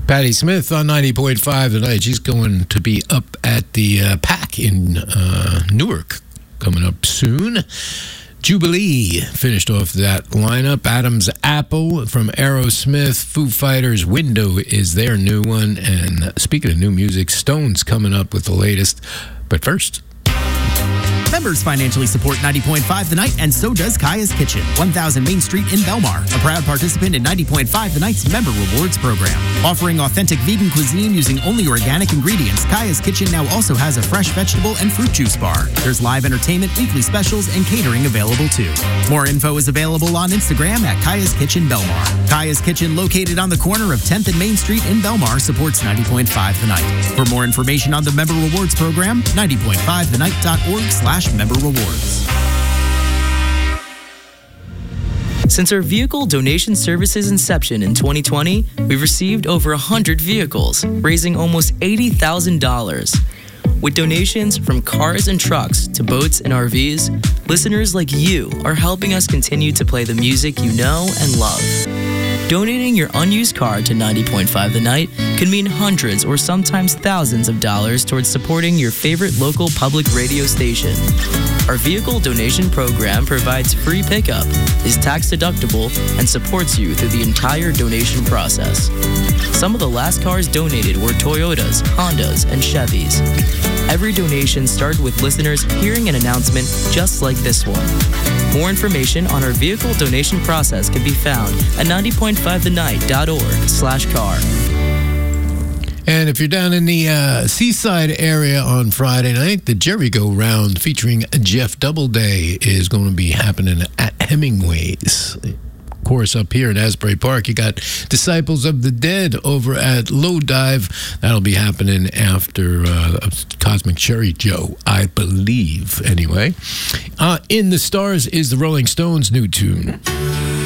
Patti Smith on 90.5 tonight. She's going to be up at the PAC in Newark coming up soon. Jubilee finished off that lineup. Adam's Apple from Aerosmith. Foo Fighters' Window is their new one. And speaking of new music, Stone's coming up with the latest. But first... Members financially support 90.5 The Night, and so does Kaya's Kitchen, 1000 Main Street in Belmar, a proud participant in 90.5 The Night's Member Rewards program. Offering authentic vegan cuisine using only organic ingredients, Kaya's Kitchen now also has a fresh vegetable and fruit juice bar. There's live entertainment, weekly specials, and catering available too. More info is available on Instagram at Kaya's Kitchen Belmar. Kaya's Kitchen, located on the corner of 10th and Main Street in Belmar, supports 90.5 The Night. For more information on the Member Rewards program, 90.5thenight.org/member rewards. Since our vehicle donation service's inception in 2020, we've received over 100 vehicles, raising almost $80,000. With donations from cars and trucks to boats and RVs, listeners like you are helping us continue to play the music you know and love. Donating your unused car to 90.5 The Night can mean hundreds or sometimes thousands of dollars towards supporting your favorite local public radio station. Our vehicle donation program provides free pickup, is tax deductible, and supports you through the entire donation process. Some of the last cars donated were Toyotas, Hondas, and Chevys. Every donation started with listeners hearing an announcement just like this one. More information on our vehicle donation process can be found at 90.5thenight.org/car. And if you're down in the Seaside area on Friday night, the Jericho Round featuring Jeff Doubleday is going to be happening at Hemingway's. Of course, up here in Asbury Park, you got Disciples of the Dead over at Low Dive. That'll be happening after Cosmic Cherry Joe, I believe, anyway. In the Stars is the Rolling Stones' new tune.